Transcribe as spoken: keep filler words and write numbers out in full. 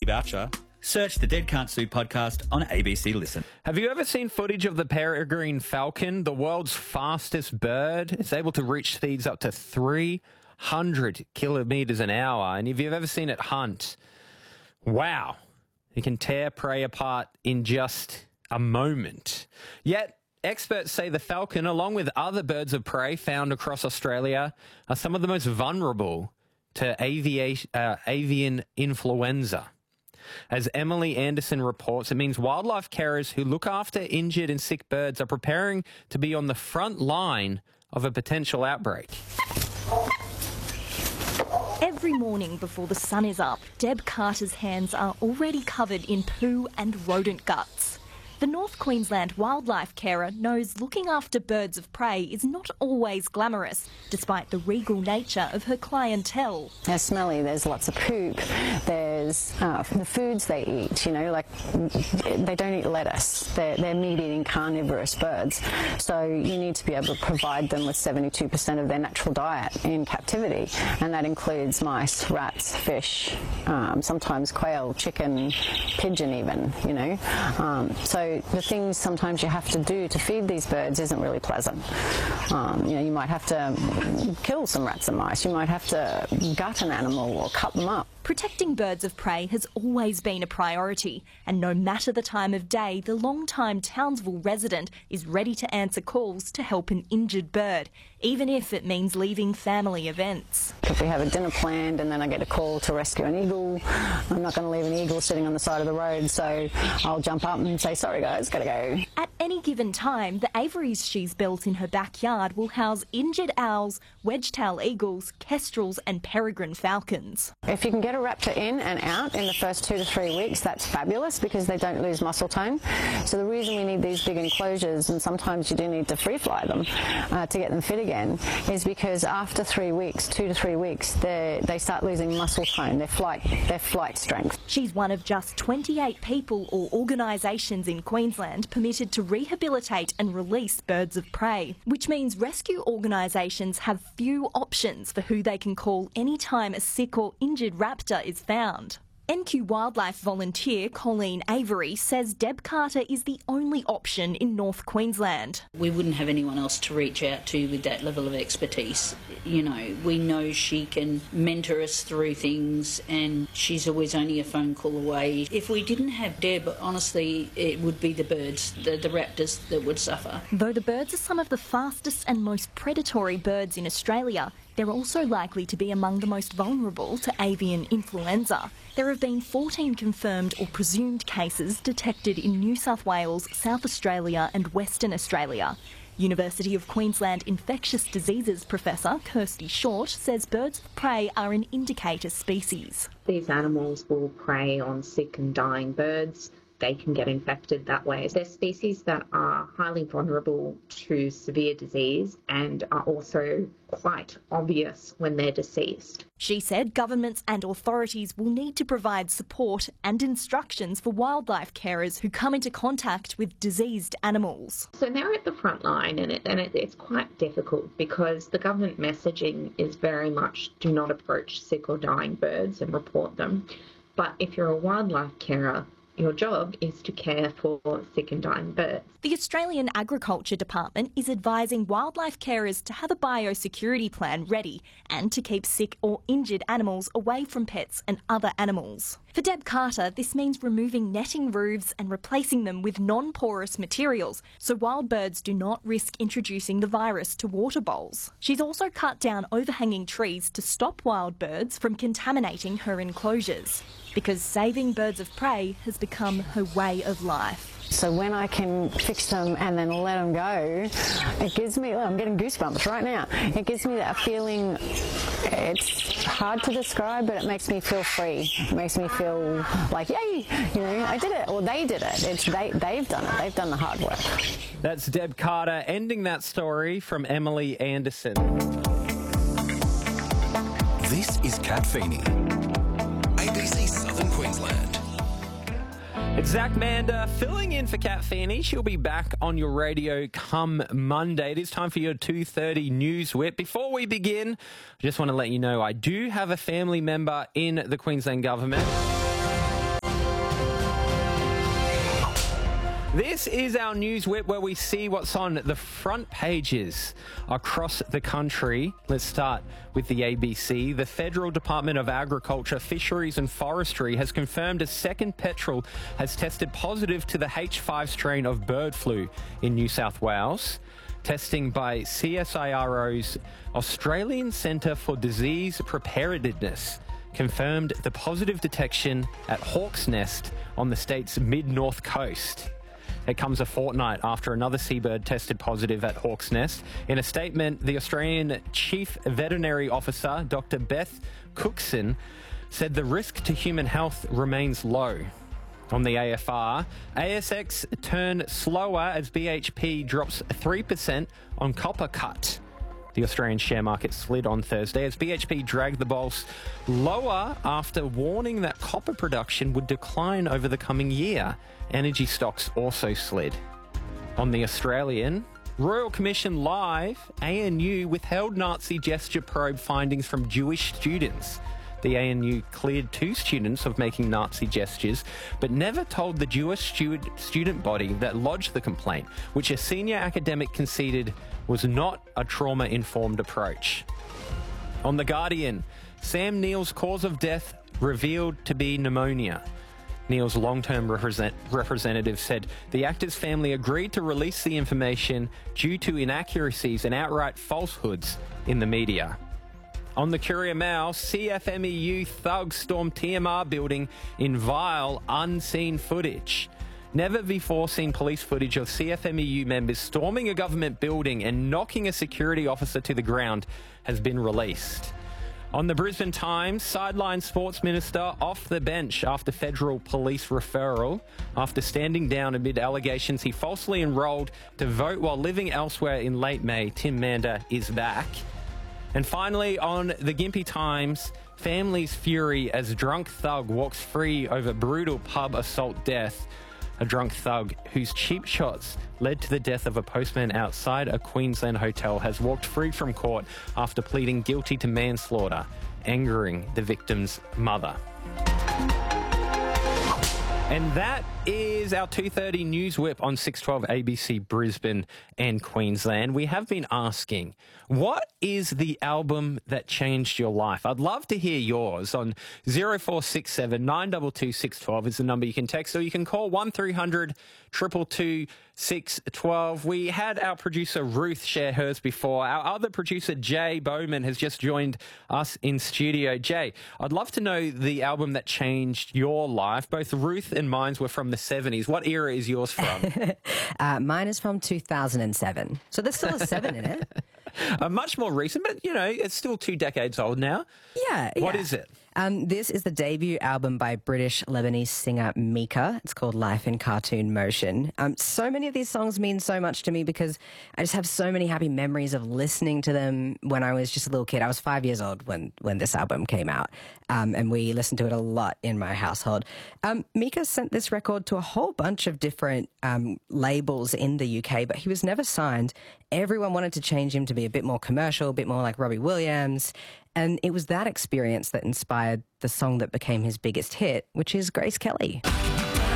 voucher, search the Dead Can't Sue podcast on A B C Listen. Have you ever seen footage of the peregrine falcon, the world's fastest bird? It's able to reach speeds up to three hundred kilometres an hour. And if you've ever seen it hunt, wow, it can tear prey apart in just a moment. Yet, experts say the falcon, along with other birds of prey found across Australia, are some of the most vulnerable to aviation, uh, avian influenza. As Emily Anderson reports, it means wildlife carers who look after injured and sick birds are preparing to be on the front line of a potential outbreak. Every morning before the sun is up, Deb Carter's hands are already covered in poo and rodent guts. The North Queensland wildlife carer knows looking after birds of prey is not always glamorous, despite the regal nature of her clientele. They're smelly, there's lots of poop, there's uh, the foods they eat, you know, like they don't eat lettuce, they're, they're meat-eating carnivorous birds, so you need to be able to provide them with seventy-two percent of their natural diet in captivity, and that includes mice, rats, fish, um, sometimes quail, chicken, pigeon even, you know. Um, so the things sometimes you have to do to feed these birds isn't really pleasant. Um, you know, you might have to kill some rats and mice, you might have to gut an animal or cut them up. Protecting birds of prey has always been a priority, and no matter the time of day, the long-time Townsville resident is ready to answer calls to help an injured bird, even if it means leaving family events. If we have a dinner planned and then I get a call to rescue an eagle, I'm not going to leave an eagle sitting on the side of the road, so I'll jump up and say, sorry guys, gotta go. At any given time, the aviaries she's built in her backyard will house injured owls, wedge-tail eagles, kestrels and peregrine falcons. If you can get a raptor in and out in the first two to three weeks, that's fabulous because they don't lose muscle tone. So the reason we need these big enclosures, and sometimes you do need to free fly them uh, to get them fit again, is because after three weeks, two to three weeks, they start losing muscle tone, their flight, their flight strength. She's one of just twenty-eight people or organisations in Queensland permitted to rehabilitate and release birds of prey, which means rescue organisations have few options for who they can call anytime a sick or injured raptor is found. N Q Wildlife volunteer Colleen Avery says Deb Carter is the only option in North Queensland. We wouldn't have anyone else to reach out to with that level of expertise. You know, we know she can mentor us through things and she's always only a phone call away. If we didn't have Deb, honestly, it would be the birds, the, the raptors that would suffer. Though the birds are some of the fastest and most predatory birds in Australia, they're also likely to be among the most vulnerable to avian influenza. There have been fourteen confirmed or presumed cases detected in New South Wales, South Australia and Western Australia. University of Queensland infectious diseases professor Kirsty Short says birds of prey are an indicator species. These animals will prey on sick and dying birds. They can get infected that way. They're species that are highly vulnerable to severe disease and are also quite obvious when they're deceased. She said governments and authorities will need to provide support and instructions for wildlife carers who come into contact with diseased animals. So they're at the front line, and, it, and it, it's quite difficult because the government messaging is very much do not approach sick or dying birds and report them. But if you're a wildlife carer, your job is to care for sick and dying birds. The Australian Agriculture Department is advising wildlife carers to have a biosecurity plan ready and to keep sick or injured animals away from pets and other animals. For Deb Carter, this means removing netting roofs and replacing them with non-porous materials so wild birds do not risk introducing the virus to water bowls. She's also cut down overhanging trees to stop wild birds from contaminating her enclosures, because saving birds of prey has become her way of life. So when I can fix them and then let them go, it gives me, oh, I'm getting goosebumps right now. It gives me that feeling, it's hard to describe, but it makes me feel free. It makes me feel like, yay, you know, I did it, or they did it. It's they, they've done it. They've done the hard work. That's Deb Carter ending that story from Emily Anderson. This is Kat Feeney, A B C Southern Queensland. It's Zach Mander filling in for Kat Feeney. She'll be back on your radio come Monday. It is time for your two thirty News Whip. Before we begin, I just want to let you know I do have a family member in the Queensland government. This is our News Whip, where we see what's on the front pages across the country. Let's start with the A B C. The Federal Department of Agriculture, Fisheries and Forestry has confirmed a second petrel has tested positive to the H five strain of bird flu in New South Wales. Testing by C S I R O's Australian Centre for Disease Preparedness confirmed the positive detection at Hawk's Nest on the state's mid-north coast. It comes a fortnight after another seabird tested positive at Hawk's Nest. In a statement, the Australian Chief Veterinary Officer, Doctor Beth Cookson, said the risk to human health remains low. On the A F R, A S X turned slower as B H P drops three percent on copper cut. The Australian share market slid on Thursday as B H P dragged the bulls lower after warning that copper production would decline over the coming year. Energy stocks also slid. On the Australian, Royal Commission Live, A N U withheld Nazi gesture probe findings from Jewish students. The A N U cleared two students of making Nazi gestures, but never told the Jewish stu- student body that lodged the complaint, which a senior academic conceded was not a trauma-informed approach. On The Guardian, Sam Neill's cause of death revealed to be pneumonia. Neill's long-term represent- representative said the actor's family agreed to release the information due to inaccuracies and outright falsehoods in the media. On the Courier Mail, C F M E U thugs stormed T M R building in vile, unseen footage. Never before seen police footage of C F M E U members storming a government building and knocking a security officer to the ground has been released. On the Brisbane Times, sideline sports minister off the bench after federal police referral. After standing down amid allegations he falsely enrolled to vote while living elsewhere in late May, Tim Mander is back. And finally, on the Gympie Times, families fury as drunk thug walks free over brutal pub assault death. A drunk thug whose cheap shots led to the death of a postman outside a Queensland hotel has walked free from court after pleading guilty to manslaughter, angering the victim's mother. And that is our two thirty News Whip on six twelve A B C Brisbane and Queensland. We have been asking, what is the album that changed your life? I'd love to hear yours on zero four six seven nine two two six one two is the number you can text, or you can call one three hundred two two two six one two. We had our producer Ruth share hers before. Our other producer Jay Bowman has just joined us in studio. Jay, I'd love to know the album that changed your life. Both Ruth and mine's were from the seventies. What era is yours from? uh, mine is from two thousand seven. So there's still a seven in it. Uh, much more recent, but, you know, it's still two decades old now. Yeah. What yeah. is it? Um, this is the debut album by British Lebanese singer Mika. It's called Life in Cartoon Motion. Um, so many of these songs mean so much to me because I just have so many happy memories of listening to them when I was just a little kid. I was five years old when, when this album came out, um, and we listened to it a lot in my household. Um, Mika sent this record to a whole bunch of different um, labels in the U K, but he was never signed. Everyone wanted to change him to be a bit more commercial, a bit more like Robbie Williams. And it was that experience that inspired the song that became his biggest hit, which is Grace Kelly.